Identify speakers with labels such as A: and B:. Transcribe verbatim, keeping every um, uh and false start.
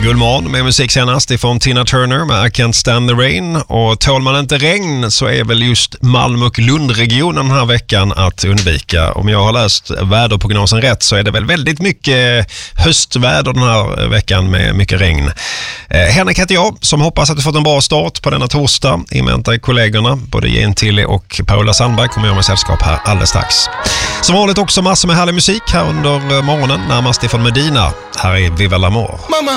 A: Gullmorgon med musik senast ifrån Tina Turner med I Can't Stand the Rain. Och tål man inte regn så är väl just Malmö och Lundregionen den här veckan att undvika. Om jag har läst väderprognosen rätt så är det väl väldigt mycket höstväder den här veckan med mycket regn. Eh, Henrik heter jag som hoppas att du fått en bra start på denna torsdag. Inväntar kollegorna, både Jen Tilly och Paula Sandberg kommer jag med sällskap här alldeles strax. Som vanligt också massor med härlig musik här under morgonen, närmast ifrån Medina. Här är Viva l'Amour.
B: Mamma,